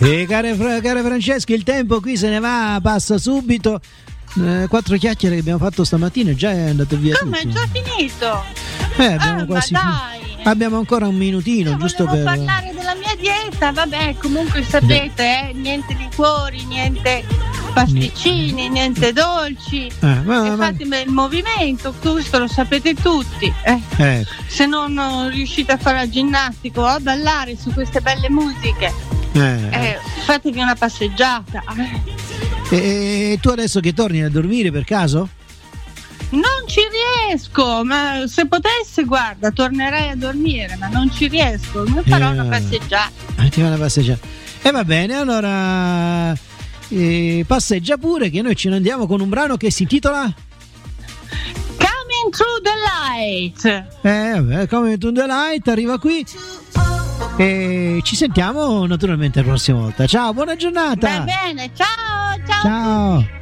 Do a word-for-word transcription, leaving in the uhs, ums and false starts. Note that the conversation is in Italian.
E care, care Francesca, il tempo qui se ne va, passa subito. Eh, quattro chiacchiere che abbiamo fatto stamattina, già è andato via. Come tutto. è già finito? Eh, abbiamo ah, quasi ma dai. Abbiamo ancora un minutino, Io giusto volevo per parlare della mia dieta, vabbè, comunque sapete, eh, niente liquori, niente pasticcini, niente dolci. Eh, ma, e ma... fate il movimento, questo lo sapete tutti. Eh. Eh. Se non, non riuscite a fare la ginnastica o a ballare su queste belle musiche, Eh. eh, fatevi una passeggiata. E tu adesso che torni a dormire per caso? Non ci riesco, ma se potessi, guarda, tornerei a dormire, ma non ci riesco, mi farò Eh. una passeggiata. Ah, ti fa una passeggiata. E va bene, allora eh, passeggia pure, che noi ce ne andiamo con un brano che si intitola Coming Through the Light. Eh, vabbè, Coming to the Light arriva qui e ci sentiamo naturalmente la prossima volta. Ciao, buona giornata. Va bene, ciao, ciao. Ciao.